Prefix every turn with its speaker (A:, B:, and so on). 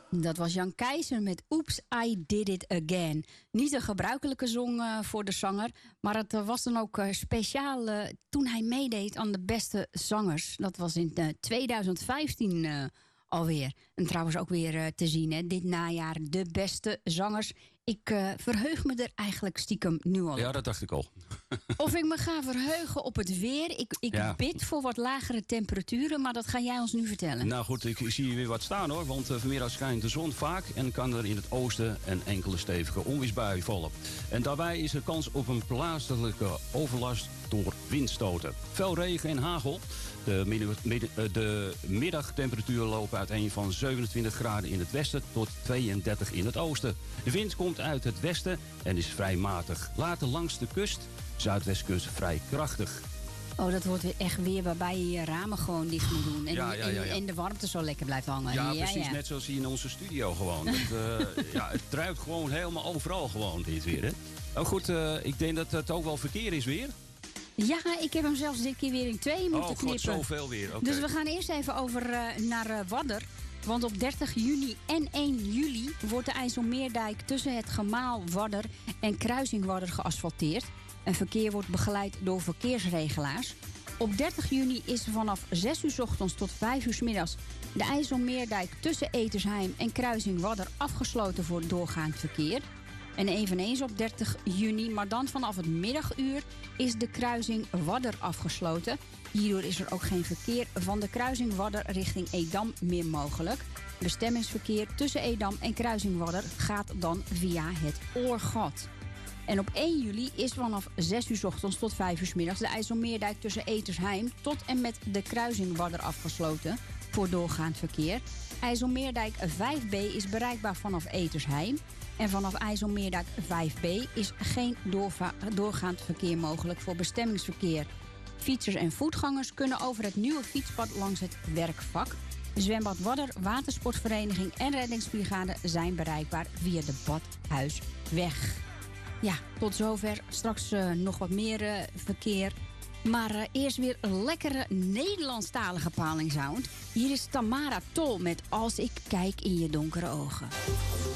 A: Dat was Jan Keizer met Oops, I Did It Again. Niet een gebruikelijke song voor de zanger, maar het was dan ook speciaal toen hij meedeed aan de beste zangers. Dat was in 2015 alweer. En trouwens ook weer te zien, hè, dit najaar de beste zangers. Ik verheug me er eigenlijk stiekem nu al op.
B: Ja, dat dacht ik al.
A: Of ik me ga verheugen op het weer. Ik bid voor wat lagere temperaturen, maar dat ga jij ons nu vertellen.
B: Nou goed, ik zie hier weer wat staan hoor. Want vanmiddag schijnt de zon vaak en kan er in het oosten een enkele stevige onweersbui vallen. En daarbij is er kans op een plaatselijke overlast door windstoten. Veel regen en hagel. De middagtemperaturen lopen uiteen van 27 graden in het westen tot 32 in het oosten. De wind komt uit het westen en is vrij matig. Later langs de kust, zuidwestkust, vrij krachtig.
A: Oh, dat wordt weer echt weer waarbij je je ramen gewoon dicht moet doen. En de warmte zo lekker blijft hangen.
B: Ja, precies. Net zoals hier in onze studio gewoon. Het druipt gewoon helemaal overal gewoon dit weer. Hè? Oh goed, ik denk dat het ook wel verkeer is weer.
A: Ja, ik heb hem zelfs dit keer weer in 2 moeten knippen.
B: God, zoveel weer. Okay.
A: Dus we gaan eerst even over naar Wadder. Want op 30 juni en 1 juli wordt de IJsselmeerdijk tussen het gemaal Wadder en kruising Wadder geasfalteerd. En verkeer wordt begeleid door verkeersregelaars. Op 30 juni is vanaf 6 uur 's ochtends tot 5 uur 's middags de IJsselmeerdijk tussen Etersheim en kruising Wadder afgesloten voor doorgaand verkeer. En eveneens op 30 juni, maar dan vanaf het middaguur, is de kruising Wadder afgesloten. Hierdoor is er ook geen verkeer van de kruising Wadder richting Edam meer mogelijk. Bestemmingsverkeer tussen Edam en kruising Wadder gaat dan via het Oorgat. En op 1 juli is vanaf 6 uur 's ochtends tot 5 uur 's middags de IJsselmeerdijk tussen Etersheim tot en met de kruising Wadder afgesloten voor doorgaand verkeer. IJsselmeerdijk 5B is bereikbaar vanaf Etersheim. En vanaf IJsselmeerdijk 5B is geen doorgaand verkeer mogelijk voor bestemmingsverkeer. Fietsers en voetgangers kunnen over het nieuwe fietspad langs het Werkvak. Zwembad Wadder, watersportvereniging en reddingsbrigade zijn bereikbaar via de Badhuisweg. Ja, tot zover. Straks nog wat meer verkeer. Maar eerst weer een lekkere Nederlandstalige palingsound. Hier is Tamara Tol met Als ik kijk in je donkere ogen.